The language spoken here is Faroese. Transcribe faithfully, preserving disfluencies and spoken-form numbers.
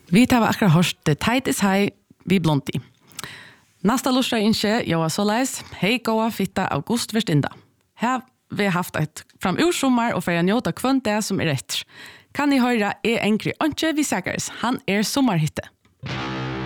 Vi tar akkurat hørt The Tide is High, vi Blondie. Nästa lustra inche, jag var så läs. Hej goa fitta august först inda. Här vi har haft ett fram ur sommar och för att njuta kvönt det som är rätt. Kan ni höra är enkri Antje Visakers. Han är sommarhitte.